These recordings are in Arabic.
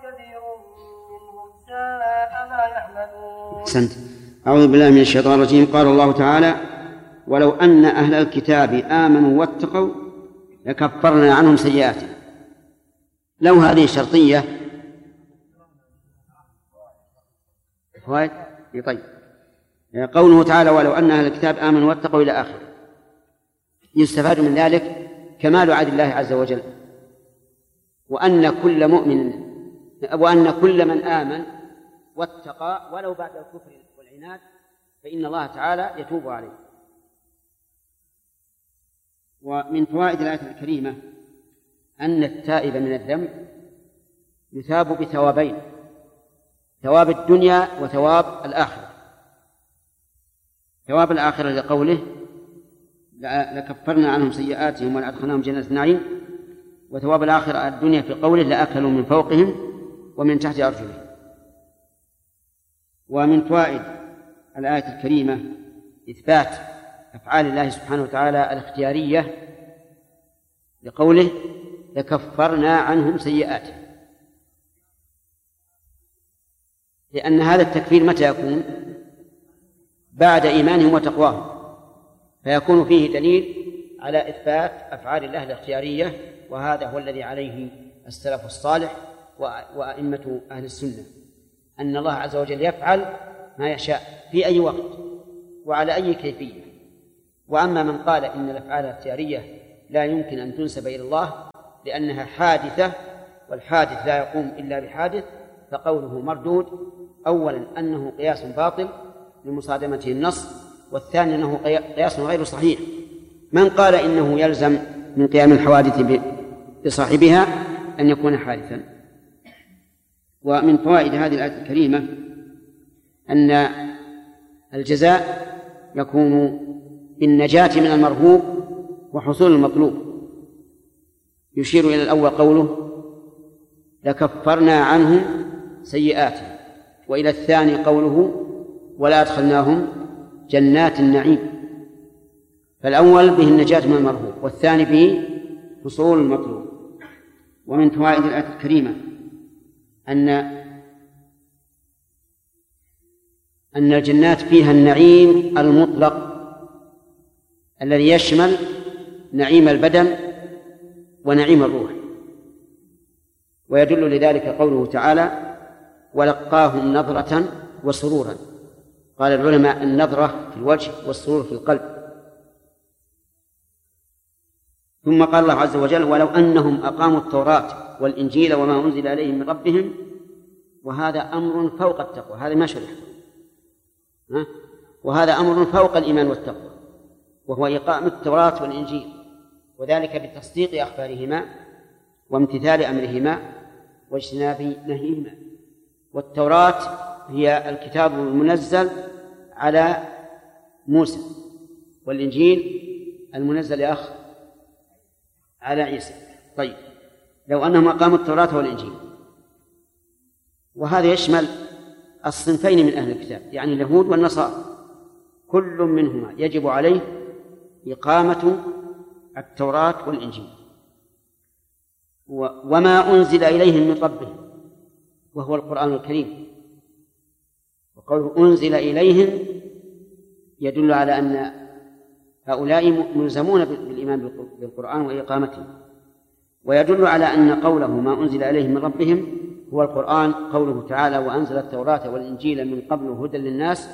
كثير منهم ساء ما يعملون. أحسنت. أعوذ بالله من الشيطان الرجيم. قال الله تعالى: ولو أن أهل الكتاب آمنوا واتقوا لكفرنا عنهم سيئاتهم. لو هذه شرطية. طيب، قوله تعالى: ولو أن أهل الكتاب آمنوا واتقوا إلى آخره، يستفاد من ذلك كمال عدل الله عز وجل، وأن كل من آمن واتقى ولو بعد الكفر والعناد فإن الله تعالى يتوب عليه. ومن فوائد الآية الكريمة أن التائب من الذنب يثاب بثوابين: ثواب الدنيا وثواب الآخرة. ثواب الآخرة لقوله: لكفرنا عنهم سيئاتهم ولأدخلناهم جنات النعيم، وثواب الآخرة الدنيا في قوله: لأكلوا من فوقهم ومن تحت أرجلهم. ومن فوائد الآية الكريمة إثبات أفعال الله سبحانه وتعالى الاختيارية لقوله: لكفرنا عنهم سيئاتهم، لأن هذا التكفير متى يكون؟ بعد إيمانهم وتقواهم، فيكون فيه دليل على إثبات أفعال الله الاختيارية، وهذا هو الذي عليه السلف الصالح وأئمة أهل السنة، أن الله عز وجل يفعل ما يشاء في أي وقت وعلى أي كيفية. وأما من قال إن الأفعال الاختيارية لا يمكن أن تنسب إلى الله لأنها حادثة، والحادث لا يقوم إلا بحادث، فقوله مردود. أولا أنه قياس باطل لمصادمته النص، والثاني أنه قياس غير صحيح. من قال إنه يلزم من قيام الحوادث بصاحبها أن يكون حادثا. ومن فوائد هذه الآية الكريمة أن الجزاء يكون بالنجاة من المرهوب وحصول المطلوب. يشير إلى الأول قوله: لكفرنا عنهم سيئاتهم، وإلى الثاني قوله: ولا أدخلناهم جنات النعيم. فالأول به النجاة من المرهوب، والثاني به حصول المطلوب. ومن فوائد الآية الكريمة أن الجنات فيها النعيم المطلق الذي يشمل نعيم البدن ونعيم الروح. ويدل لذلك قوله تعالى: ولقاهم نظرة وسرورا. قال العلماء: النظرة في الوجه والسرور في القلب. ثم قال الله عز وجل: ولو أنهم أقاموا التوراة والإنجيل وما أنزل إليهم من ربهم. وهذا أمر فوق التقوى، هذا ما شرح، وهذا أمر فوق الإيمان والتقوى، وهو إقامة التوراة والإنجيل، وذلك بتصديق أخبارهما وامتثال أمرهما واجتناب نهيهما. والتوراة هي الكتاب المنزل على موسى، والإنجيل المنزل على عيسى. طيب، لو أنهم أقاموا التوراة والإنجيل، وهذا يشمل الصنفين من أهل الكتاب، يعني اليهود والنصارى، كل منهما يجب عليه إقامة التوراة والإنجيل وما أنزل إليهم من ربهم، وهو القرآن الكريم. وقوله أنزل إليهم يدل على أن هؤلاء ملزمون بالإيمان بالقرآن وإقامته، ويدل على أن قوله ما أنزل إليهم من ربهم هو القرآن. قوله تعالى: وأنزل التوراة والإنجيل من قبل هدى للناس،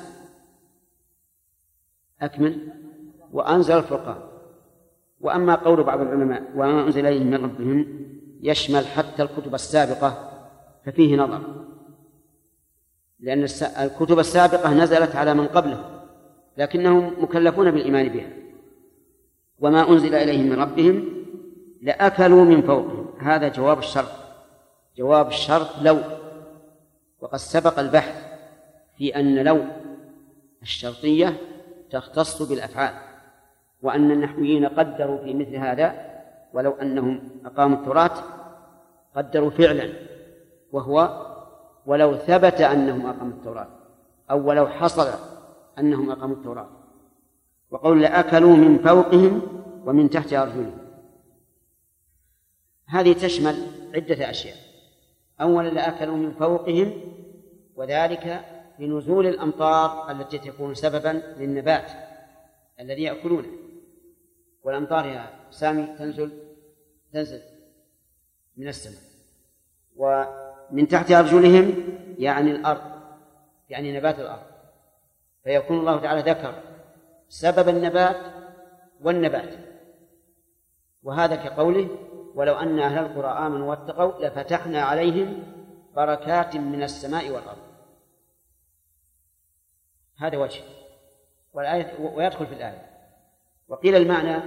أكمل، وأنزل الفرقان. وأما قول بعض العلماء وما أنزل إليهم من ربهم يشمل حتى الكتب السابقة، ففيه نظر، لأن الكتب السابقة نزلت على من قبله لكنهم مكلفون بالإيمان بها. وما أنزل إليهم من ربهم لأكلوا من فوقهم، هذا جواب الشرط. جواب الشرط لو، وقد سبق البحث في أن لو الشرطية تختص بالأفعال، وأن النحويين قدروا في مثل هذا ولو أنهم أقاموا التوراة قدروا فعلا، وهو ولو ثبت أنهم أقاموا التوراة، أو ولو حصل أنهم أقاموا التوراة. وقول لأكلوا من فوقهم ومن تحت أرجلهم، هذه تشمل عدة أشياء. أولا لأكلوا من فوقهم، وذلك لنزول الأمطار التي تكون سببا للنبات الذي يأكلونه. والأمطار يا سامي تنزل من السماء. ومن تحت أرجلهم يعني الأرض، يعني نبات الأرض، فيكون الله تعالى ذكر سبب النبات والنبات. وهذا كقوله ولو أن أهل القرى آمنوا واتقوا لفتحنا عليهم بركات من السماء والأرض. هذا وجه والآية ويدخل في الآية. وقيل المعنى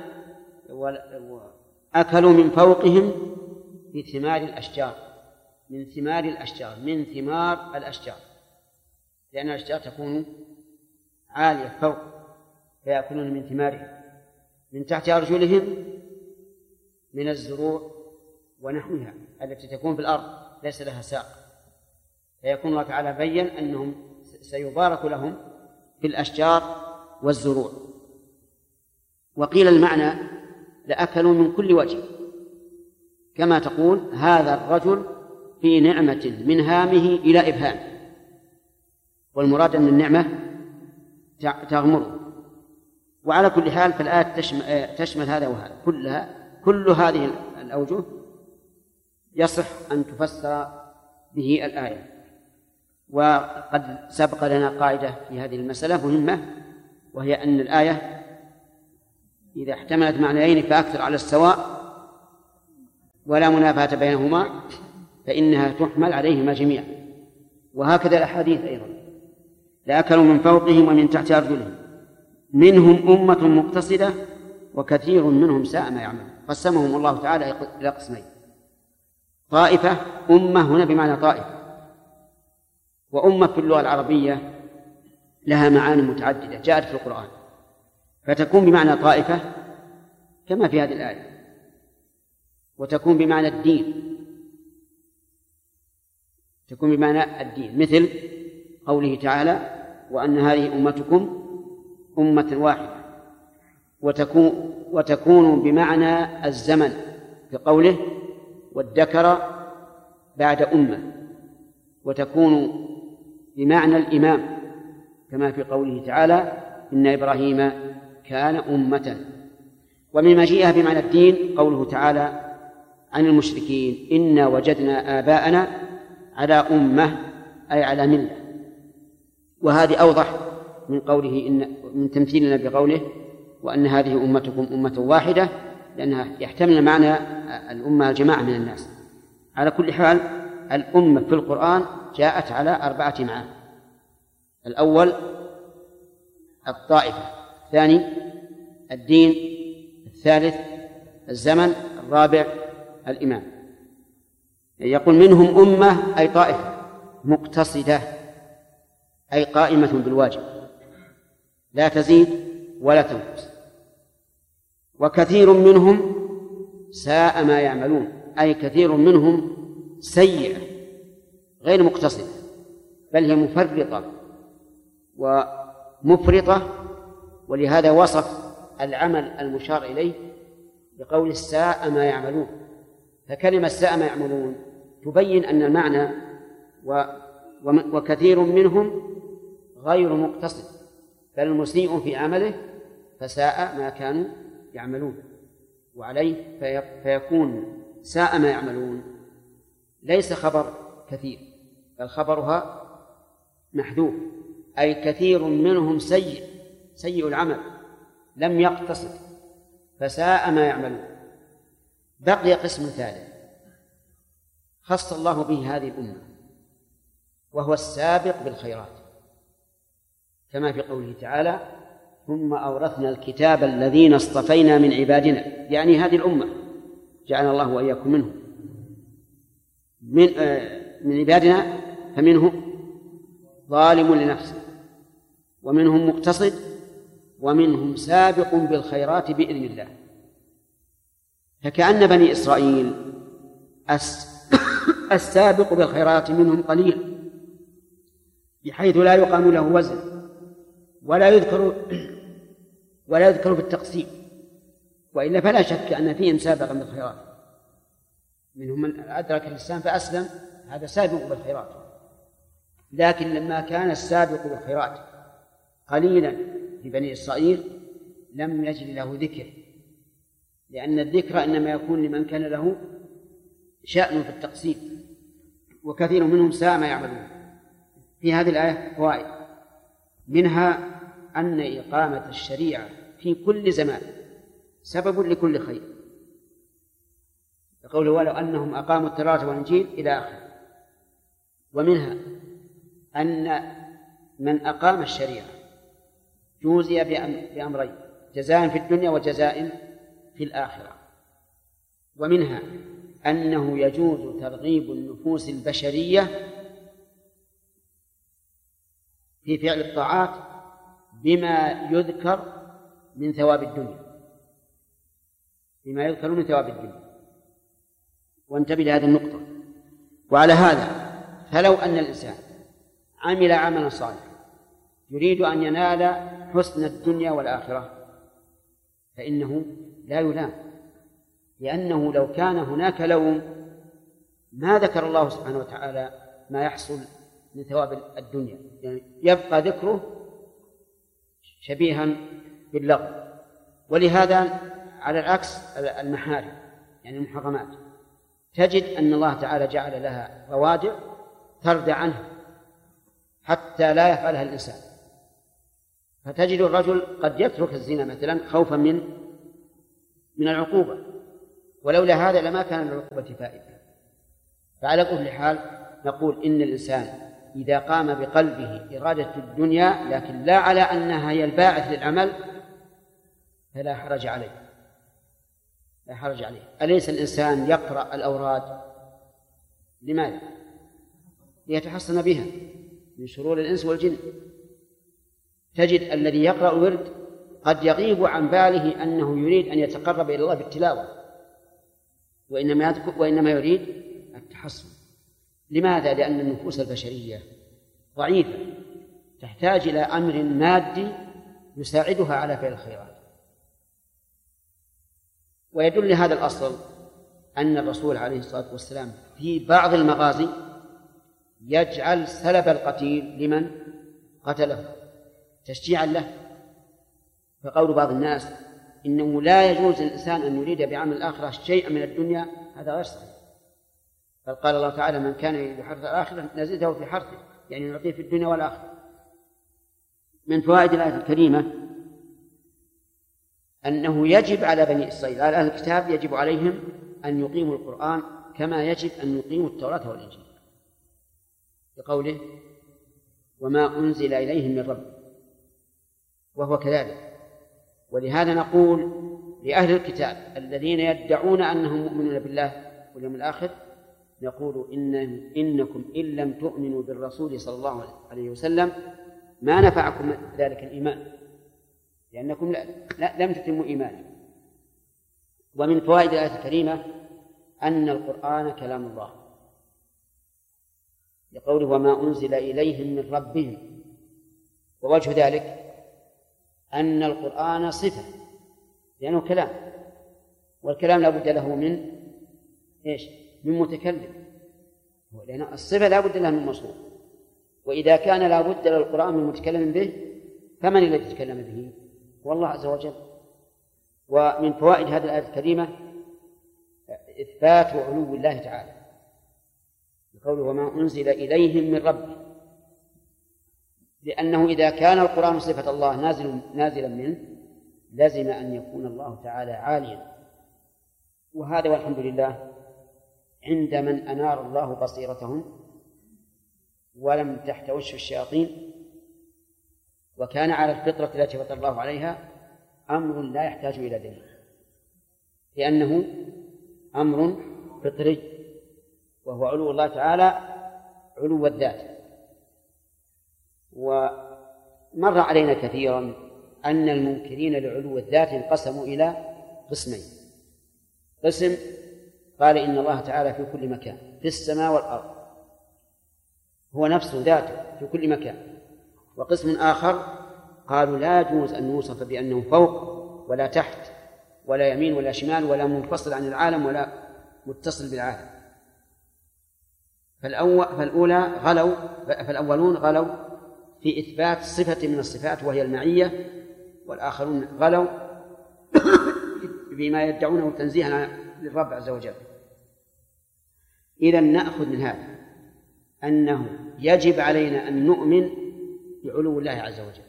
أكلوا من فوقهم بثمار الأشجار، من ثمار الأشجار، من ثمار الأشجار، لأن الأشجار تكون عالية فوق فيأكلون من ثمارها. من تحت أرجلهم من الزروع ونحوها التي تكون في الأرض ليس لها ساق، فيكون الله تعالى بين أنهم سيبارك لهم في الأشجار والزروع. وقيل المعنى لأكلوا من كل وجه، كما تقول هذا الرجل في نعمة من هامه إلى إبهام، والمراد أن النعمة تغمره. وعلى كل حال فالآية تشمل هذا وهذا كل هذه الأوجه يصح أن تفسر به الآية. وقد سبق لنا قاعدة في هذه المسألة مهمة، وهي أن الآية إذا احتملت معنيين فأكثر على السواء ولا منافاة بينهما فإنها تحمل عليهما جميعا. وهكذا الأحاديث أيضا لأكلوا من فوقهم ومن تحت أرجلهم منهم أمة مقتصدة وكثير منهم ساء ما يعمل. قسمهم الله تعالى إلى قسمين: طائفة، أمة هنا بمعنى طائفة، وأمة في اللغة العربية لها معاني متعددة جاءت في القرآن، فتكون بمعنى طائفة كما في هذه الآية، وتكون بمعنى الدين، تكون بمعنى الدين مثل قوله تعالى وأن هذه أمتكم أمة واحدة، وتكون بمعنى الزمن في قوله وادكر بعد أمة، وتكون بمعنى الإمام كما في قوله تعالى إن إبراهيم كان أمة. ومن مجيئها بمعنى الدين قوله تعالى عن المشركين إنا وجدنا آباءنا على أمة أي على ملة. وهذه أوضح من قوله من تمثيلنا بقوله وأن هذه أمتكم أمة واحدة، لأنها يحتمل معنى الأمة الجماعة من الناس. على كل حال الأمة في القرآن جاءت على 4 معاني: الأول الطائفة، الثاني الدين، الثالث الزمن، الرابع الإمام. يقول منهم أمة أي طائفة مقتصدة أي قائمة بالواجب لا تزيد ولا تنقص، وكثير منهم ساء ما يعملون أي كثير منهم سيئة غير مقتصدة بل هي مفرطة ومفرطة. ولهذا وصف العمل المشار إليه بقول ساء ما يعملون، فكلمة ساء ما يعملون تبين أن المعنى وكثير منهم غير مقتصد بل مسيء في عمله فساء ما كانوا يعملون. وعليه فيكون ساء ما يعملون ليس خبر كثير بل خبرها محذوف أي كثير منهم سيء العمل لم يقتصد فساء ما يعملون. بقي قسم ثالث خص الله به هذه الأمة وهو السابق بالخيرات كما في قوله تعالى ثم أورثنا الكتاب الذين اصطفينا من عبادنا، يعني هذه الأمة جعلنا الله وإياكم منهم من عبادنا، فمنهم ظالم لنفسه ومنهم مقتصد ومنهم سابق بالخيرات بإذن الله. فكأن بني إسرائيل السابق بالخيرات منهم قليل بحيث لا يقام له وزن ولا يذكر بالتقسيم، وإلا فلا شك أن فيهم سابقا بالخيرات. منهم من أدرك الإسلام فأسلم هذا سابق بالخيرات. لكن لما كان السابق بالخيرات قليلا في بني إسرائيل لم يجد له ذكر، لأن الذكر إنما يكون لمن كان له شأن في التقسيم، وكثير منهم ساء ما يعملون. في هذه الآية فوائد، منها أن إقامة الشريعة في كل زمان سبب لكل خير، يقول ولو أنهم أقاموا التوراة والإنجيل إلى آخره. ومنها أن من أقام الشريعة جوزي بأمرين، جزاء في الدنيا وجزاء في الآخرة. ومنها أنه يجوز ترغيب النفوس البشرية في فعل الطاعات بما يذكر من ثواب الدنيا، بما يذكر من ثواب الدنيا. وانتبه لهذه النقطة. وعلى هذا فلو أن الإنسان عمل عملا صالحا يريد أن ينال حسن الدنيا والآخرة فإنه لا يلام، لأنه لو كان هناك لوم ما ذكر الله سبحانه وتعالى ما يحصل من ثواب الدنيا، يعني يبقى ذكره شبيها باللغو. ولهذا على العكس المحارم يعني المحرمات تجد أن الله تعالى جعل لها روادع تردع عنها حتى لا يفعلها الإنسان. فتجد الرجل قد يترك الزنا مثلا خوفا من العقوبة، ولولا هذا لما كان للعقوبة فائدة. فعلى كل حال نقول إن الإنسان إذا قام بقلبه إرادة الدنيا لكن لا على أنها هي الباعث للعمل فلا حرج عليه، لا حرج عليه. أليس الإنسان يقرأ الأوراد لماذا؟ ليتحصن بها من شرور الإنس والجن. تجد الذي يقرأ الورد قد يغيب عن باله أنه يريد أن يتقرب إلى الله بالتلاوة، وإنما يريد التحصن. لماذا؟ لأن النفوس البشرية ضعيفة تحتاج إلى أمر مادي يساعدها على فعل الخيرات. ويدل هذا الأصل أن الرسول عليه الصلاة والسلام في بعض المغازي يجعل سلب القتيل لمن قتله تشجيعا له. فقول بعض الناس إنه لا يجوز للإنسان أن يريد بعمل الآخرة شيئا من الدنيا هذا غير صحيح. بل قال الله تعالى من كان يريد حرث الآخرة نزيده في حرثه، يعني نعطيه في الدنيا والآخرة. من فوائد الآية الكريمة أنه يجب على بني إسرائيل على أهل الكتاب يجب عليهم أن يقيموا القرآن كما يجب أن يقيموا التوراة والإنجيل، بقوله وما أنزل إليهم من رب، وهو كذلك. ولهذا نقول لأهل الكتاب الذين يدعون أنهم مؤمنون بالله واليوم الآخر يقول إنكم إن لم تؤمنوا بالرسول صلى الله عليه وسلم ما نفعكم ذلك الإيمان، لأنكم لم تتموا إيمانكم. ومن فوائد الآية الكريمة أن القرآن كلام الله، لقوله وما أنزل إليهم من ربهم. ووجه ذلك أن القرآن صفة لأنه كلام، والكلام لا بد له من إيش؟ من متكلم، لأن الصفة لا بد لها من مصروف. وإذا كان لا بد للقرآن من متكلم به فمن الذي يتكلم به؟ هو الله عز وجل. ومن فوائد هذه الآية الكريمة إثبات علو الله تعالى، بقوله وما أنزل إليهم من ربهم، لأنه إذا كان القرآن صفة الله نازلا منه لازم أن يكون الله تعالى عاليا. وهذا والحمد لله عند من أنار الله بصيرتهم ولم تحتوش الشياطين وكان على الفطرة التي فطر الله عليها أمر لا يحتاج إلى دليل، لأنه أمر فطري وهو علو الله تعالى علو الذات. ومر علينا كثيرا أن المنكرين لعلو الذات انقسموا إلى قسمين. قسم قال إن الله تعالى في كل مكان في السماء والأرض، هو نفسه ذاته في كل مكان. وقسم آخر قالوا لا يجوز أن نوصف بأنه فوق ولا تحت ولا يمين ولا شمال ولا منفصل عن العالم ولا متصل بالعالم. فالأولون غلوا في إثبات صفة من الصفات وهي المعية، والآخرون غلوا بما يدعونه تنزيها للرب عز وجل. إذن نأخذ من هذا أنه يجب علينا أن نؤمن بعلو الله عز وجل.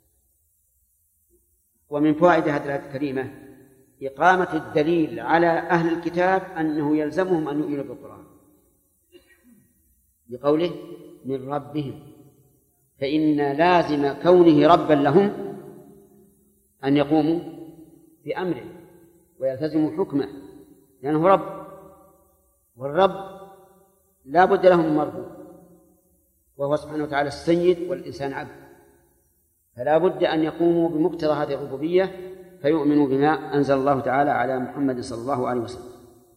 ومن فوائد هذه الآية الكريمة إقامة الدليل على أهل الكتاب أنه يلزمهم أن يؤمنوا بالقرآن بقوله من ربهم، فإن لازم كونه ربا لهم أن يقوموا بأمره ويلتزموا حكمه، لأنه رب، والرب لا بد لهم من مربوب، وهو سبحانه وتعالى السيد والإنسان عبد، فلا بد أن يقوموا بمقتضى هذه الربوبية فيؤمنوا بما أنزل الله تعالى على محمد صلى الله عليه وسلم.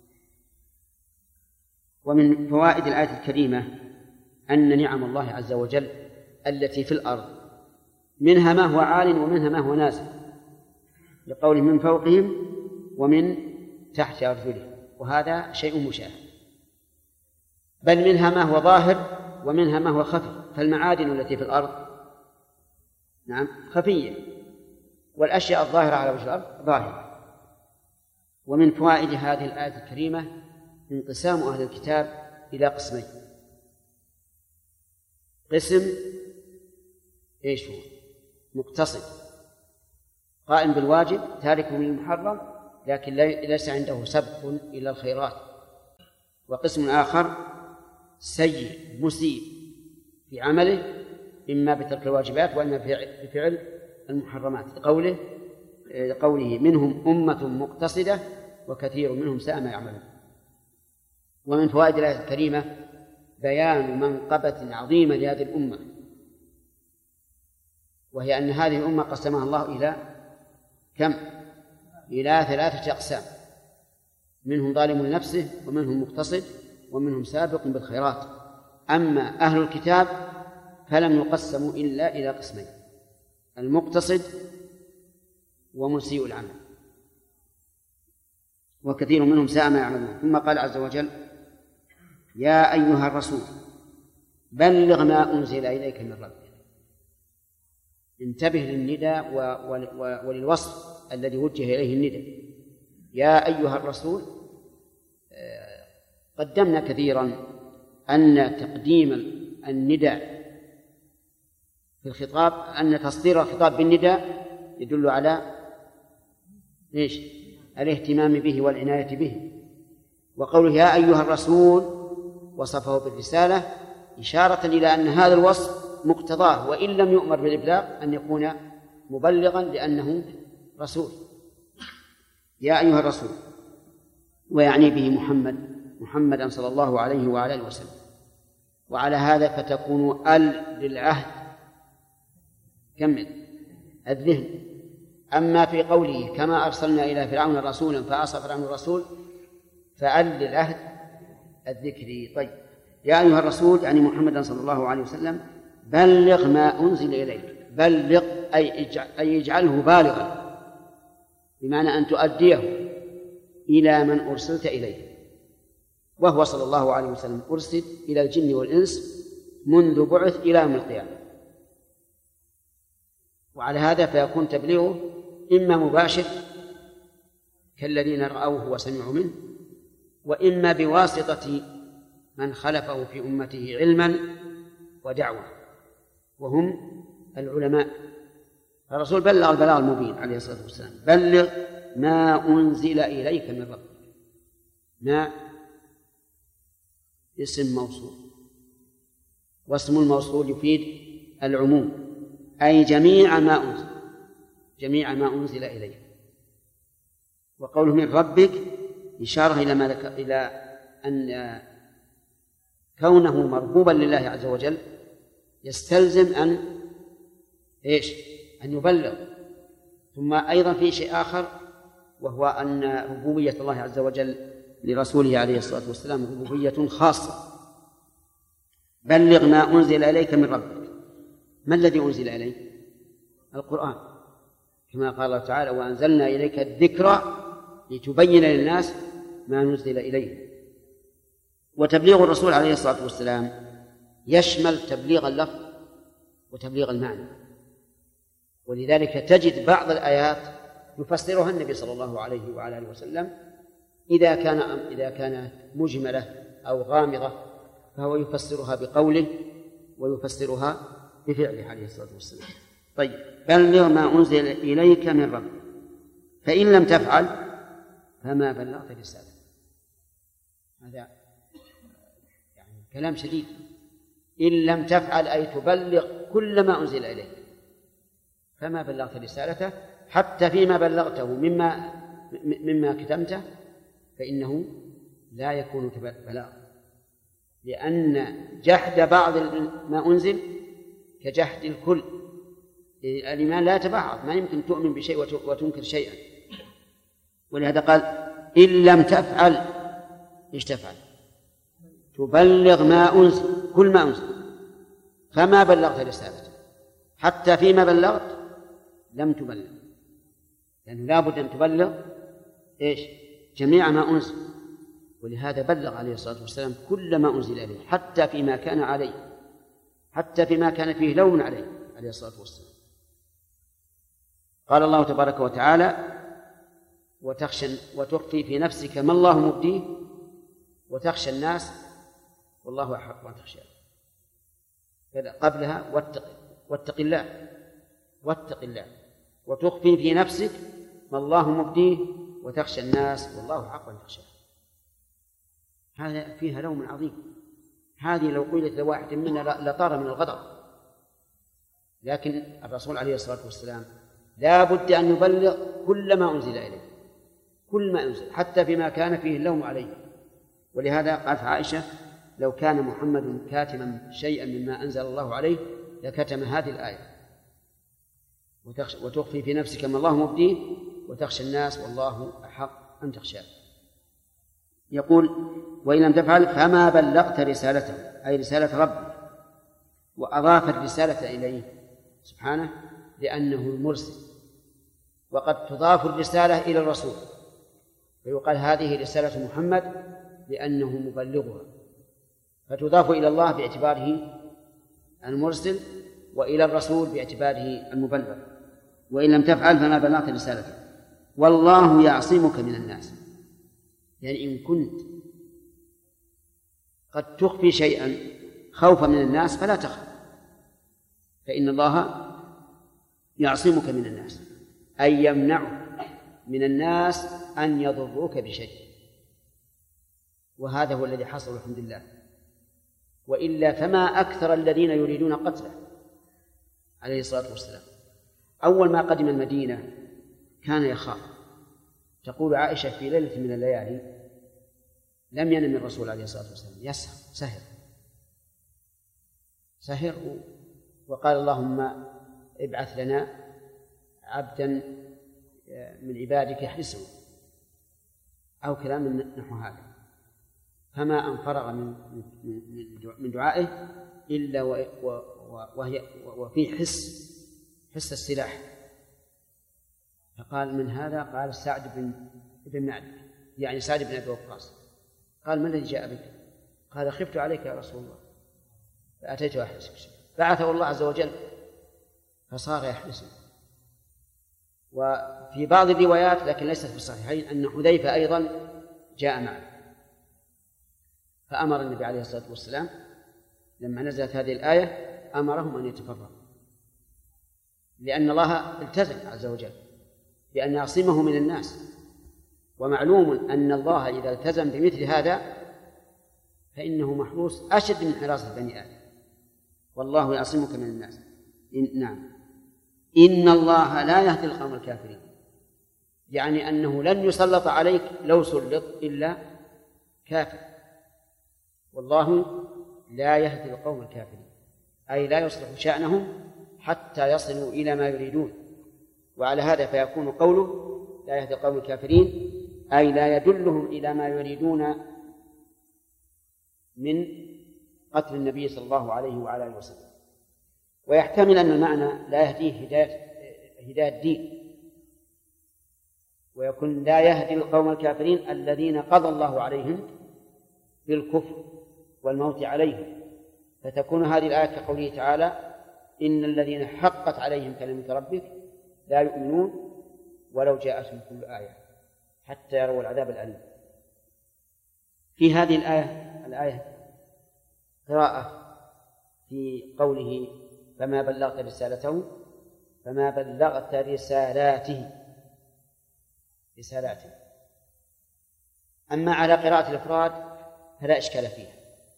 ومن فوائد الآية الكريمة أن نعم الله عز وجل التي في الأرض منها ما هو عال ومنها ما هو نازل، لقوله من فوقهم ومن تحت أرجلهم، وهذا شيء مشاهد، بل منها ما هو ظاهر ومنها ما هو خفي، فالمعادن التي في الأرض نعم خفية، والأشياء الظاهرة على وجه الأرض ظاهرة. ومن فوائد هذه الآية الكريمة انقسام أهل الكتاب إلى قسمين: قسم إيش هو؟ مقتصد قائم بالواجب تارك للمحرم لكن ليس عنده سبق إلى الخيرات، وقسم آخر سيء مسيء في عمله إما بترك الواجبات وإما بفعل المحرمات، لقوله منهم أمة مقتصدة وكثير منهم ساء ما يعملون. ومن فوائد الآية الكريمة بيان منقبة عظيمة لهذه الأمة، وهي أن هذه الأمة قسمها الله إلى كم؟ إلى 3 أقسام: منهم ظالم لنفسه ومنهم مقتصد ومنهم سابق بالخيرات. أما أهل الكتاب فلم يقسموا إلا إلى قسمين: المقتصد ومسيء العمل، وكثير منهم ساء ما يعملون. ثم قال عز وجل: يا أيها الرسول بلغ ما أنزل إليك من ربك. انتبه للنداء وللوصف الذي وجه إليه النداء. يا أيها الرسول، قدمنا كثيرا أن تقديم النداء في الخطاب، أن تصدير الخطاب بالنداء يدل على إيش؟ الاهتمام به والعناية به. وقوله يا أيها الرسول وصفه بالرسالة إشارة إلى أن هذا الوصف مقتضاه وإن لم يؤمر بالإبلاغ أن يكون مبلغا لأنه رسول. يا أيها الرسول، ويعني به محمدا صلى الله عليه وعلى آله وسلم. وعلى هذا فتكون للعهد كمل الذهن. أما في قوله كما أرسلنا إلى فرعون رسولا فعصى فرعون الرسول للعهد الذكري. طيب، يا أيها الرسول يعني محمدا صلى الله عليه وسلم بلغ ما أنزل إليك. بلغ أي اجعله بالغا، بمعنى أن تؤديه إلى من أرسلت إليه، وهو صلى الله عليه وسلم أرسل إلى الجن والإنس منذ بعث إلى يوم القيامة. وعلى هذا فيكون تبليغه إما مباشر كالذين رأوه وسمعوا منه، وإما بواسطة من خلفه في أمته علما ودعوة وهم العلماء. الرسول بلغ البلاغ المبين عليه الصلاة والسلام. بلغ ما أنزل إليك من ربك. ما اسم موصول، واسم الموصول يفيد العموم، أي جميع ما أنزل إليك. وقوله من ربك إشارة إلى أن كونه مربوبا لله عز وجل يستلزم أن يبلغ. ثم أيضا في شيء آخر، وهو أن ربوبية الله عز وجل لرسوله عليه الصلاة والسلام ربوبية خاصة. بلغ ما أنزل إليك من ربك. ما الذي أنزل إليك؟ القرآن، كما قال الله تعالى وأنزلنا إليك الذكر لتبين للناس ما نزل إليه. وتبليغ الرسول عليه الصلاة والسلام يشمل تبليغ اللفظ وتبليغ المعنى، ولذلك تجد بعض الآيات يفسرها النبي صلى الله عليه وعلى آله وسلم إذا كانت مجملة أو غامضة فهو يفسرها بقوله ويفسرها بفعله عليه الصلاة والسلام. طيب، بلغ ما أنزل إليك من ربك فإن لم تفعل فما بلغت رسالته. هذا يعني كلام شديد. إن لم تفعل أي تبلغ كل ما أنزل إليك فما بلغت رسالته، حتى فيما بلغته مما كتمته فإنه لا يكون بلاغ، لأن جحد بعض ما أنزل كجحد الكل. الإيمان لا يتبعض، ما يمكن تؤمن بشيء وتنكر شيئا. ولهذا قال إن لم تفعل إيش تفعل؟ تبلغ ما أنزل، كل ما أنزل، فما بلغت رسالته، حتى فيما بلغت لم تبلغ، لأنه لا بد أن تبلغ إيش؟ جميع ما أنزل. ولهذا بلغ عليه الصلاة والسلام كل ما أنزل إليه، حتى فيما كان عليه، حتى فيما كان فيه لوم عليه الصلاة والسلام. قال الله تبارك وتعالى وتخفي في نفسك ما الله مبديه وتخشى الناس والله أحق أن تخشاه. قبلها واتق الله وتخفي في نفسك ما الله مبديه وتخشى الناس والله حق أن تخشاه. هذا فيها لوم عظيم. هذه لو قيلت لواحد منا لطار من الغضب، لكن الرسول عليه الصلاة والسلام لا بد أن يبلغ كل ما أنزل إليه، كل ما أنزل، حتى فيما كان فيه اللوم عليه. ولهذا قالت عائشة لو كان محمد كاتما شيئا مما أنزل الله عليه لكتم هذه الآية وتخفي في نفسك ما الله مبديه وتخشى الناس والله أحق أن تخشاه. يقول وإن لم تفعل فما بلغت رسالته، أي رسالة ربك، وأضاف الرسالة إليه سبحانه لأنه المرسل، وقد تضاف الرسالة إلى الرسول فيقال هذه رسالة محمد لأنه مبلغها، فتضاف إلى الله باعتباره المرسل وإلى الرسول باعتباره المبلغ. وإن لم تفعل فما بلغت رسالته والله يعصمك من الناس. يعني إن كنت قد تخفي شيئا خوفا من الناس فلا تخف، فإن الله يعصمك من الناس، أي يمنعك من الناس أن يضروك بشيء. وهذا هو الذي حصل الحمد لله، وإلا فما أكثر الذين يريدون قتله عليه الصلاة والسلام. أول ما قدم المدينة كان يخاف. تقول عائشة في ليلة من الليالي لم ينم الرسول عليه الصلاة والسلام، يسهر وقال اللهم ابعث لنا عبدا من عبادك يحرسه أو كلام نحو هذا. فما أن فرغ من دعائه إلا وفي حس السلاح. فقال من هذا؟ قال سعد بن معد، يعني سعد بن أبي وقاص. قال ما الذي جاء بك؟ قال خفت عليك يا رسول الله فأتيت أحرسك. بعثه الله عز وجل فصار يحرسه. وفي بعض الروايات لكن ليست في الصحيحين أن حذيفة أيضا جاء معه. فأمر النبي عليه الصلاة والسلام لما نزلت هذه الآية أمرهم أن يتفرقوا، لأن الله التزم عز وجل بأن يعصمه من الناس. ومعلوم أن الله إذا التزم بمثل هذا فإنه محروس أشد من حراسة بني آدم. والله يعصمك من الناس. نعم، إن الله لا يهدي القوم الكافرين، يعني أنه لن يسلط عليك لو سلط إلا كافر. والله لا يهدي القوم الكافرين، أي لا يصلح شأنهم حتى يصلوا إلى ما يريدون. وعلى هذا فيكون قوله لا يهدي القوم الكافرين أي لا يدلهم إلى ما يريدون من قتل النبي صلى الله عليه وعلى آله وسلم. ويحتمل أن المعنى لا يهديه هداية الدين، ويكون لا يهدي القوم الكافرين الذين قضى الله عليهم بالكفر والموت عليهم، فتكون هذه الآية كقوله تعالى: إن الذين حقت عليهم كلمة ربك لا يؤمنون ولو جاءتهم كل آية حتى يروا العذاب الأليم. في هذه الآية قراءة في قوله: فما بلغت رسالته، فما بلغت رسالاته. أما على قراءة الإفراد فلا إشكال فيها،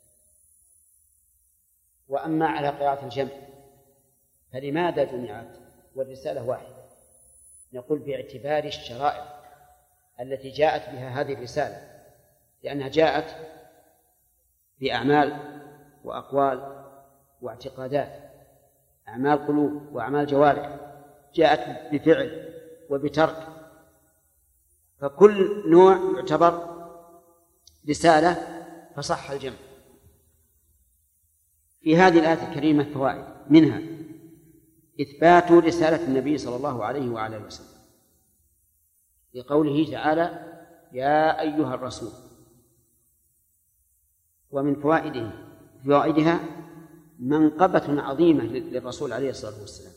وأما على قراءة الجمع فلماذا جمعت والرسالة واحدة؟ نقول باعتبار الشرائع التي جاءت بها هذه الرسالة، لأنها جاءت بأعمال وأقوال واعتقادات، أعمال قلوب وأعمال جوارح، جاءت بفعل وبترك، فكل نوع يعتبر رسالة، فصح الجمع. في هذه الآية الكريمة فوائد، منها إثبات رسالة النبي صلى الله عليه وعلى آله وسلم لقوله تعالى: يا أيها الرسول. ومن فوائدها منقبة عظيمة للرسول عليه الصلاة والسلام،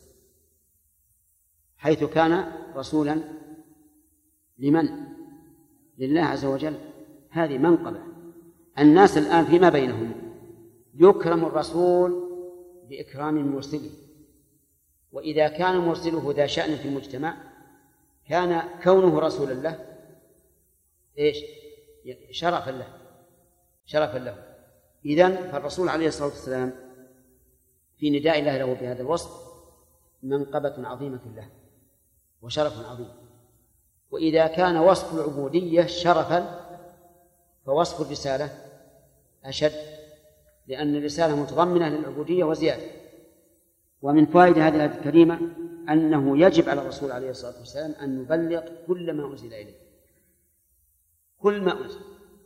حيث كان رسولا لمن؟ لله عز وجل. هذه منقبة. الناس الآن فيما بينهم يكرم الرسول بإكرام مرسله، وإذا كان مرسله ذا شأن في المجتمع كان كونه رسولا له شرفا له. إذن فالرسول عليه الصلاة والسلام في نداء الله له بهذا الوصف منقبة عظيمة له وشرف عظيم. وإذا كان وصف العبودية شرفا فوصف الرسالة أشد، لأن الرسالة متضمنة للعبودية وزيادة. ومن فوائد هذه الآية الكريمة أنه يجب على الرسول عليه الصلاة والسلام أن يبلغ كل ما أنزل إليه، كل ما أنزل،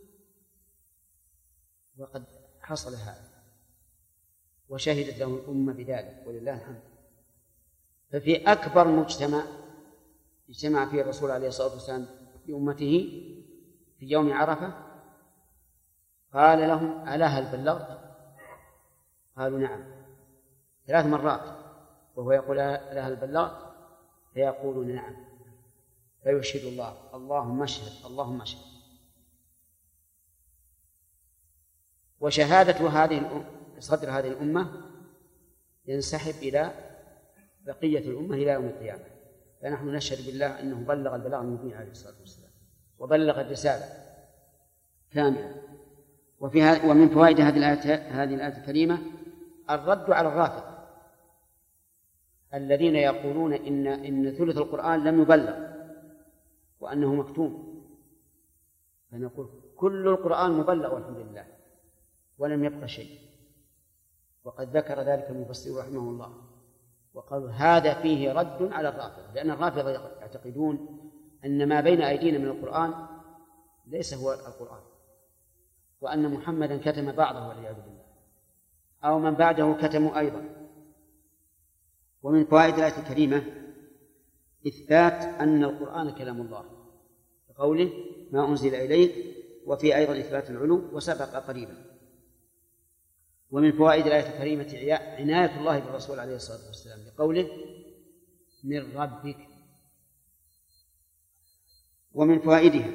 وقد حصل هذا وشهدت له الأمة بذلك ولله الحمد. ففي أكبر مجتمع اجتمع فيه الرسول عليه الصلاة والسلام بأمته في يوم عرفة قال لهم: ألا هل بلغت؟ قالوا: نعم، 3 مرات، وهو يقول: ألا هل بلغت؟ فيقولون: نعم، فيشهد الله: اللهم اشهد، اللهم اشهد. وشهادة صدر هذه الأمة ينسحب إلى بقية الأمة إلى يوم القيامة، فنحن نشهد بالله أنه بلغ البلاغ المبين عليه الصلاة والسلام وبلغ الرسالة كاملة. ومن فوائد هذه الآية الكريمة الرد على الرافضة الذين يقولون إن ثلث القرآن لم يبلغ وأنه مكتوم، فنقول: كل القرآن مبلغ والحمد لله ولم يبق شيء. وقد ذكر ذلك المفسر رحمه الله وقالوا: هذا فيه رد على الرافضة، لأن الرافضة يعتقدون أن ما بين أيدينا من القرآن ليس هو القرآن، وأن محمدا كتم بعضه والعياذ بالله، أو من بعده كتموا أيضا. ومن فوائد الآية الكريمة إثبات أن القرآن كلام الله بقوله: ما أنزل إليك، وفي أيضا إثبات العلو وسبق قريبا. ومن فوائد الآية الكريمة عناية الله بالرسول عليه الصلاة والسلام بقوله: من ربك. ومن فوائدها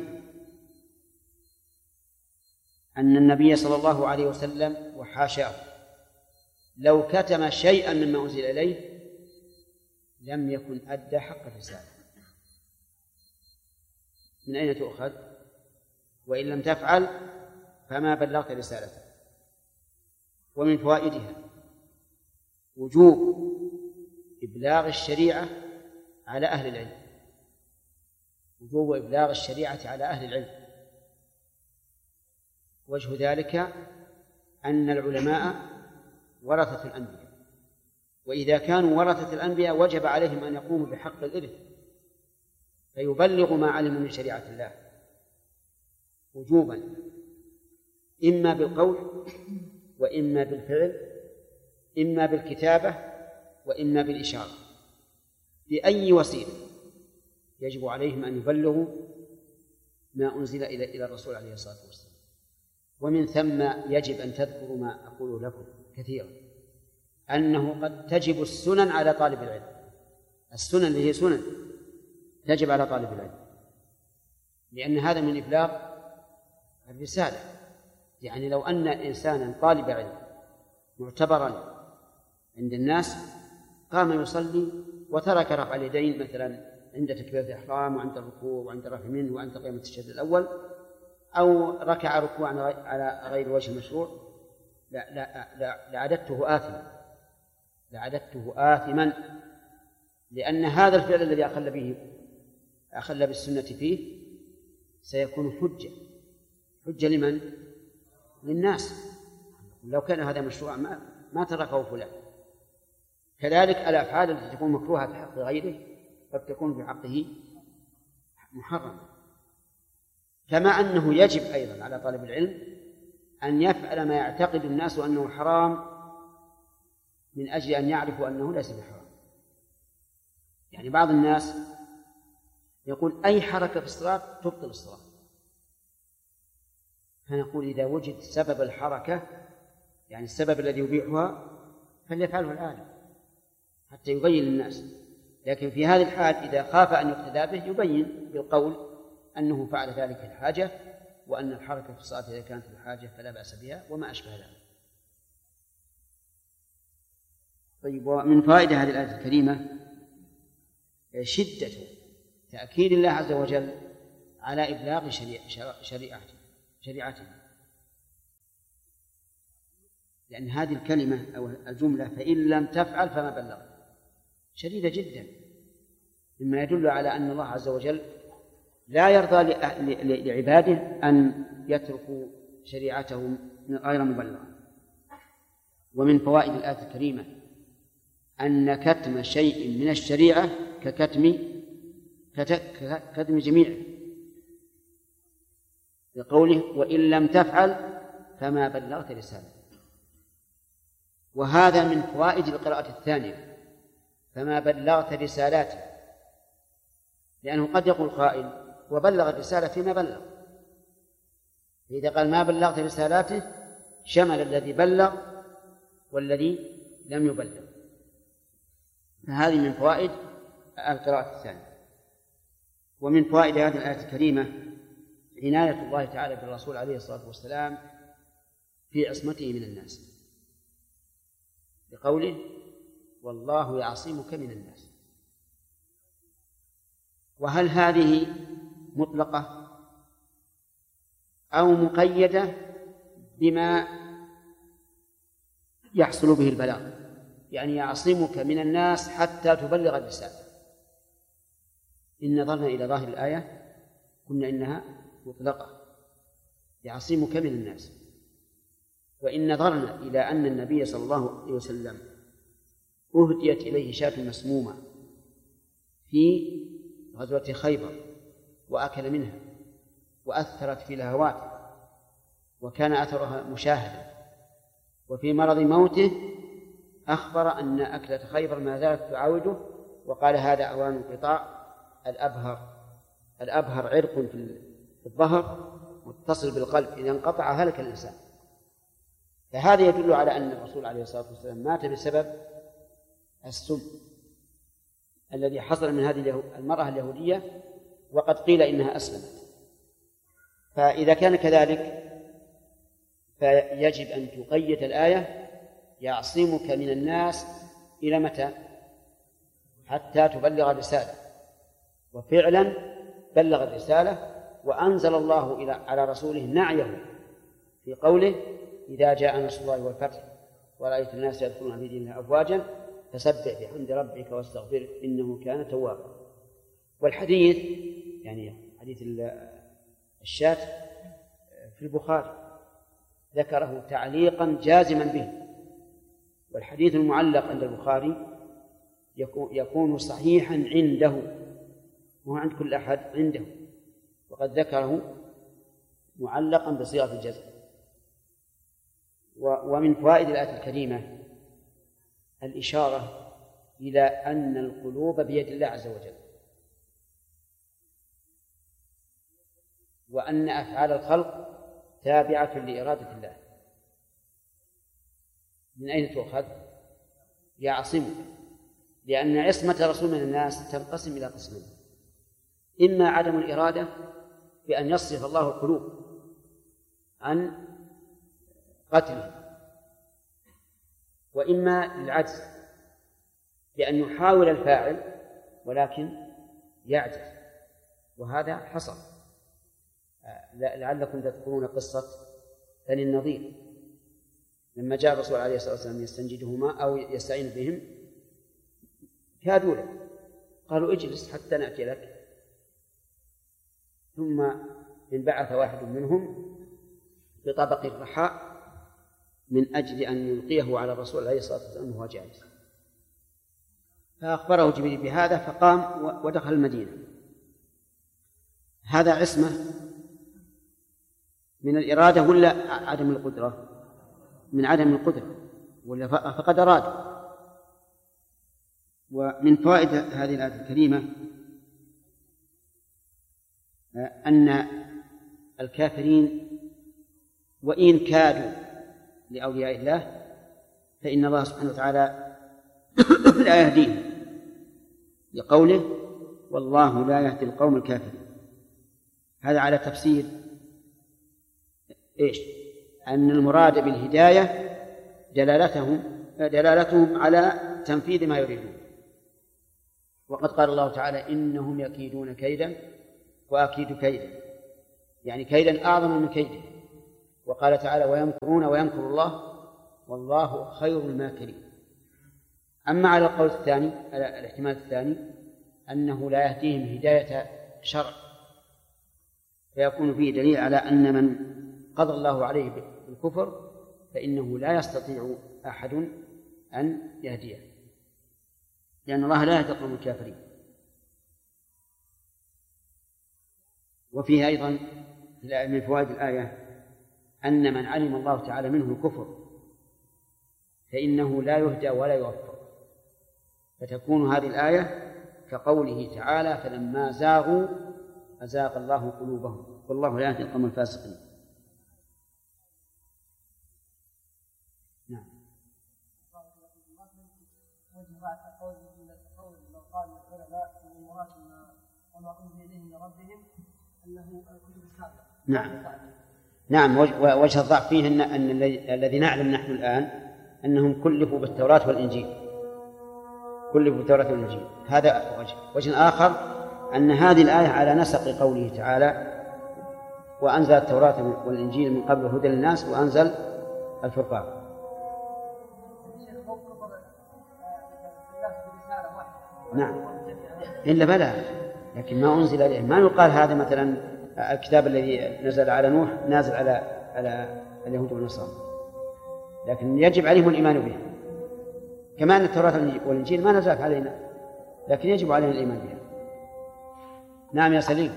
أن النبي صلى الله عليه وسلم وحاشاه لو كتم شيئا مما أنزل إليه لم يكن أدى حق الرسالة. من أين تؤخذ؟ وإن لم تفعل فما بلغت رسالته. ومن فوائدها وجوب إبلاغ الشريعة على أهل العلم، وجوب إبلاغ الشريعة على أهل العلم. وجه ذلك أن العلماء ورثة الأنبياء، وإذا كانوا ورثة الأنبياء وجب عليهم أن يقوموا بحق الإرث فيبلغوا ما علموا من شريعة الله وجوبا، إما بالقول وإما بالفعل، إما بالكتابة وإما بالإشارة، بأي وسيلة يجب عليهم أن يبلغوا ما أنزل إلى الرسول عليه الصلاة والسلام. ومن ثم يجب أن تذكروا ما أقوله لكم كثيرا، أنه قد تجب السنن على طالب العلم. السنن اللي هي سنن تجب على طالب العلم، لأن هذا من إبلاغ الرسالة. يعني لو أن إنسانا طالب علم معتبرا عند الناس قام يصلي وترك رفع اليدين مثلا عند تكبيرة الإحرام وعند الركوع وعند الرفع منه وعند قيام التشهد الأول، أو ركع ركوعا على غير وجه المشروع، لعددته آثما، لأن هذا الفعل الذي أخل بالسنة فيه سيكون حجة لمن؟ للناس. لو كان هذا مشروع ما تركه فلان. كذلك الأفعال التي تكون مكروهة في حق غيره قد تكون في حقه محرمة. كما أنه يجب أيضا على طالب العلم أن يفعل ما يعتقد الناس أنه حرام من أجل أن يعرفوا أنه ليس بحرام. يعني بعض الناس يقول أي حركة في الصلاة تبطل الصلاة، فنقول إذا وجد سبب الحركة، يعني السبب الذي يبيحها، فليفعله العالم حتى يبين للناس. لكن في هذه الحال إذا خاف أن يقتدى به يبين بالقول أنه فعل ذلك الحاجة، وأن الحركة في الصلاة إذا كانت الحاجة فلا بأس بها وما أشبه ذلك. طيب، ومن فوائد هذه الآية الكريمة شدة تأكيد الله عز وجل على إبلاغ شريعته، لأن هذه الكلمة أو الجملة فإن لم تفعل فما بلغت شديدة جدا، مما يدل على أن الله عز وجل لا يرضى لعباده أن يتركوا شريعتهم غير مبلغة. ومن فوائد الآية الكريمة أن كتم شيء من الشريعة ككتم جميعه، لقوله وإن لم تفعل فما بلغت رسالة. وهذا من فوائد القراءة الثانية، فما بلغت رسالاته، لأنه قد يقول قائل وبلغ الرسالة فيما بلغ، إذا قال ما بلغت رسالاته شمل الذي بلغ والذي لم يبلغ. فهذه من فوائد القراءة الثانية. ومن فوائد هذه الآية الكريمة عناية الله تعالى بالرسول عليه الصلاة والسلام في عصمته من الناس، بقوله والله يعصمك من الناس. وهل هذه مطلقة أو مقيدة بما يحصل به البلاغ؟ يعني يعصمك من الناس حتى تبلغ الرسالة. إن نظرنا إلى ظاهر الآية قلنا إنها مطلقة، يعصمك من الناس. وإن نظرنا إلى أن النبي صلى الله عليه وسلم أهديت إليه شاة مسمومة في غزوة خيبر وأكل منها وأثرت في لهواته وكان أثرها مشاهدا، وفي مرض موته أخبر أن أكلة خيبر ما زالت تعاوده، وقال هذا أوان انقطاع الأبهر عرق في الظهر متصل بالقلب، إذا انقطع هلك الإنسان. فهذا يدل على أن الرسول عليه الصلاة والسلام مات بسبب السم الذي حصل من هذه المرأة اليهودية، وقد قيل إنها أسلمت. فإذا كان كذلك فيجب أن تقيد الآية يعصمك من الناس إلى متى؟ حتى تبلغ الرسالة. وفعلا بلغ الرسالة، وأنزل الله على رسوله نعيه في قوله إذا جاء نصر الله والفتح ورأيت الناس يدخلون في دين الله أفواجا فسبح بحمد ربك واستغفره إنه كان توابا. والحديث يعني حديث الشاة في البخاري ذكره تعليقا جازما به، والحديث المعلق عند البخاري يكون صحيحا عنده، وهو عند كل أحد عنده، وقد ذكره معلقا بصيغة الجزم. ومن فوائد الآية الكريمة الإشارة إلى أن القلوب بيد الله عز وجل، وأن أفعال الخلق تابعة لإرادة الله. من أين تؤخذ؟ يعصمك، لأن عصمة الرسول من الناس تنقسم إلى قسمين: إما عدم الإرادة بأن يصرف الله القلوب عن قتله، وإما العجز بأن يحاول الفاعل ولكن يعجز، وهذا حصل. لعلكم تذكرون قصة بني النضير لما جاء الرسول عليه الصلاة والسلام يستنجدهما أو يستعين بهم، كادوا له، قالوا اجلس حتى نأتي لك، ثم انبعث واحد منهم بطبق الرحاء من أجل أن يلقيه على الرسول عليه الصلاة والسلام وهو جالس، فأخبره جبريل بهذا فقام ودخل المدينة. هذا عصمة من الإرادة ولا عدم القدرة؟ من عدم القدرة، ولا فقد أراد. ومن فوائد هذه الآية الكريمة أن الكافرين وإن كادوا لأولياء الله فإن الله سبحانه وتعالى لا يهديهم، لقوله: والله لا يهدي القوم الكافرين. هذا على تفسير إيش؟ أن المراد بالهداية دلالتهم على تنفيذ ما يريدون. وقد قال الله تعالى: إنهم يكيدون كيدا وأكيد كيدا، يعني كيدا أعظم من كيده. وقال تعالى: ويمكرون ويمكر الله والله خير الماكرين. أما على القول الثاني، على الاحتمال الثاني، أنه لا يهديهم هداية شرع، فيكون فيه دليل على أن من قضى الله عليه بالكفر فإنه لا يستطيع أحد أن يهديه، لأن الله لا يهدي القوم الكافرين. وفيه أيضا من فوائد الآية أن من علم الله تعالى منه الكفر فإنه لا يهدى ولا يوفق، فتكون هذه الآية كقوله تعالى: فلما زاغوا أزاغ الله قلوبهم والله لا يهدي القوم الفاسقين. نعم. نعم. وجه الضعف فيه أن الذي نعلم نحن الآن أنهم كلفوا بالتوراة والإنجيل، هذا وجه آخر أن هذه الآية على نسق قوله تعالى: وأنزل التوراة والإنجيل من قبل هدى للناس وأنزل الفرقان. نعم، إلا بلى، لكن ما أنزل إليه. ما يقال هذا مثلا الكتاب الذي نزل على نوح نازل على اليهود والنصارى، لكن يجب عليهم الإيمان به، كما أن التوراة والإنجيل ما نزلت علينا، لكن يجب علينا الإيمان بها. نعم يا سليم.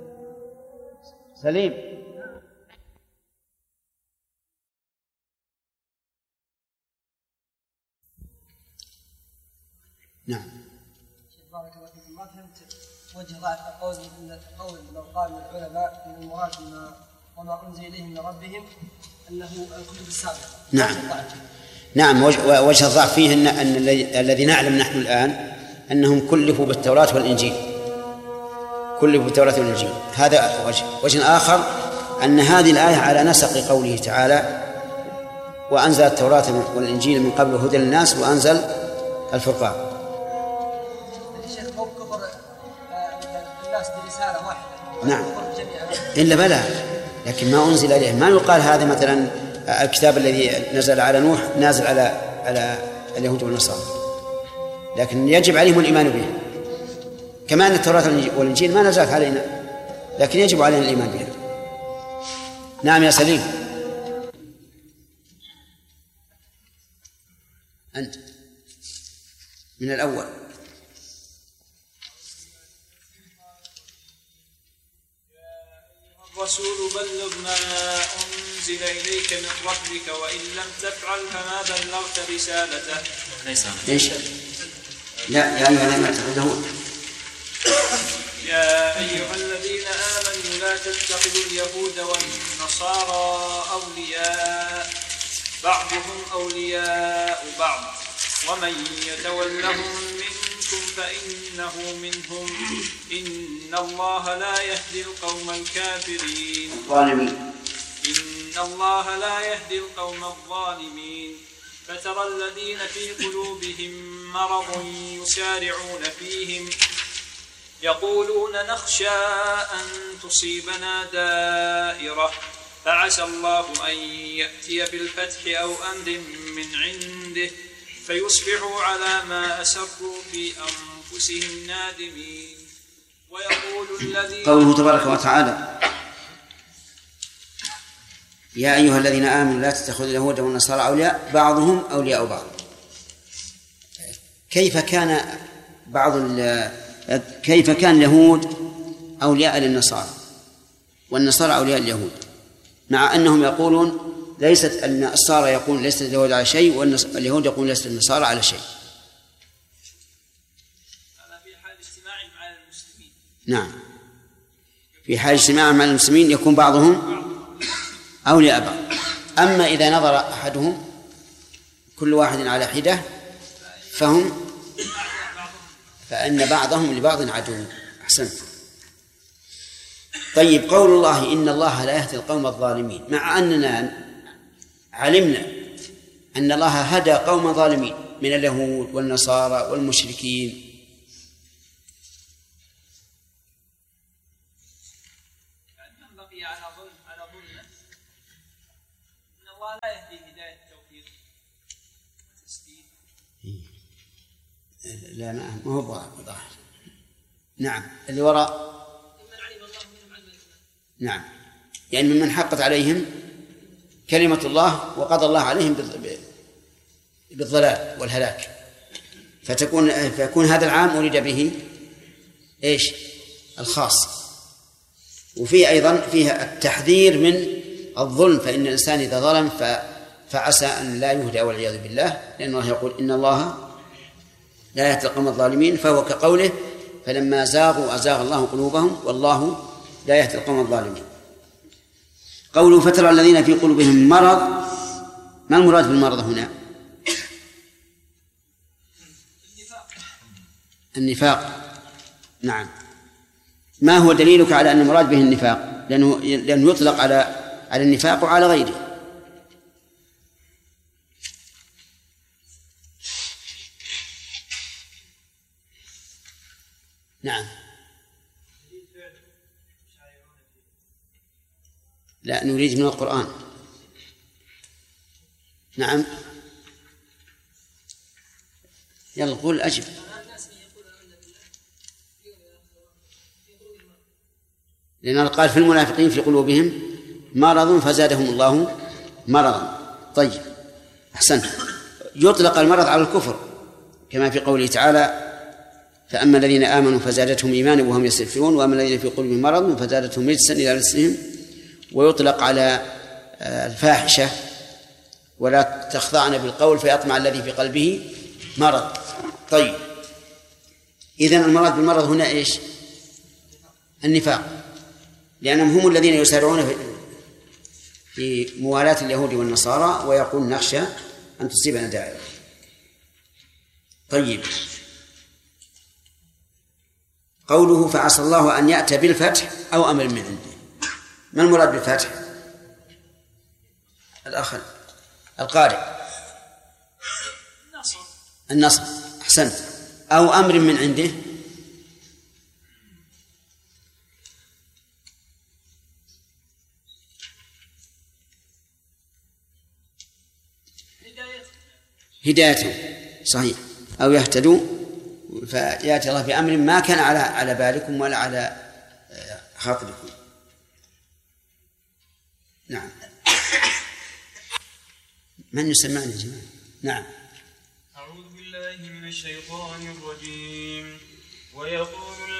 نعم. بارك الله فيكم. ما فهمت وجه ضعف قول لو قال العلماء من المراد وما أنزل إليهم من ربهم أنه الكتب السابقة. نعم. وجه الضعف فيه أن الذي نعلم نحن الآن أنهم كلفوا بالتوراة والإنجيل، هذا وجه آخر أن هذه الآية على نسق قوله تعالى: وأنزل التوراة والإنجيل من قبل هدى للناس وأنزل الفرقان. نعم، إلا بلى، لكن ما أنزل إليه. ما يقال هذا مثلا الكتاب الذي نزل على نوح نازل على اليهود والنصارى، لكن يجب عليهم الإيمان به، كما أن التوراة والإنجيل ما نزلت علينا، لكن يجب علينا الإيمان بها. نعم يا سليم. أنت من الأول. الرسول بلغ ما أنزل إليك من ربك وإن لم تفعل فما بلغت رسالته. إيش؟ لا، يعني أنا ما أتحدث. يا أيها الذين آمنوا لا تتخذوا اليهود والنصارى أولياء بعضهم أولياء بعض ومن يتولهم منكم فإنه منهم إن الله لا يهدي القوم الكافرين إن الله لا يهدي القوم الظالمين فترى الذين في قلوبهم مرض يسارعون فيهم يقولون نخشى أن تصيبنا دائرة فعسى الله أن يأتي بالفتح أو أمر من عنده فيصبحوا على ما أسروا في أنفسهم نادمين ويقول الذين قوله تبارك وتعالى يا أيها الذين آمنوا لا تتخذوا اليهود والنصارى أولياء بعضهم أولياء بعض. كيف كان اليهود أولياء للنصارى والنصارى أولياء اليهود، مع أنهم يقولون ليست النصارى يقول ليست اليهود على شيء واليهود يقول ليست النصارى على شيء. هذا في حال اجتماعهم على المسلمين. نعم، في حال اجتماعهم على المسلمين يكون بعضهم أولياء بعض. أما إذا نظر أحدهم كل واحد على حدة فإن بعضهم لبعض عدو. أحسنت. طيب، قول الله إن الله لا يهدي القوم الظالمين، مع أننا علمنا أن الله هدى قوم ظالمين من اليهود والنصارى والمشركين، بقي على ظلمه إن الله لا يهدي هداية التوفيق والتسديد. لا ما هو ظاهر. نعم، اللي وراء نعم، يعني ممن حقت عليهم كلمة الله وقضى الله عليهم بالضلال والهلاك، فيكون هذا العام أريد به إيش؟ الخاص. وفيه أيضا فيها التحذير من الظلم، فإن الإنسان إذا ظلم فعسى أن لا يهدى والعياذ بالله، لأن الله يقول إن الله لا يهدي القوم الظالمين، فهو كقوله فلما زاغوا أزاغ الله قلوبهم والله لا يهدي القوم الظالمين. قوله فترى الذين في قلوبهم مرض، ما المراد بالمرض هنا؟ النفاق. نعم. ما هو دليلك على أن المراد به النفاق؟ لأنه يطلق على النفاق وعلى غيره. نعم. لا، نريد من القرآن. نعم، يلا قول أجب. لأن قال في المنافقين في قلوبهم مرض فزادهم الله مرضا. طيب، أحسنت. يطلق المرض على الكفر كما في قوله تعالى فأما الذين آمنوا فزادتهم إيمانا وهم يستغفرون وأما الذين في قلوبهم مرض فزادتهم رجسا إلى رجسهم. ويطلق على الفاحشة ولا تخضعن بالقول فيطمع الذي في قلبه مرض. طيب، إذن المراد بالمرض هنا إيش؟ النفاق، لأنهم هم الذين يسارعون في موالاة اليهود والنصارى ويقول نخشى أن تصيبنا دائرة. طيب، قوله فعسى الله أن يأتي بالفتح أو أمر من عنده، ما المراد بالفتح؟ الآخر القارئ النصر. أحسنت. أو أمر من عنده، هدايته. صحيح. أو يهتدوا فيأتي الله بأمر ما كان على بالكم ولا على خاطركم. نعم. من يسمعني يا جماعة؟ نعم. أعوذ بالله من الشيطان الرجيم. ويقول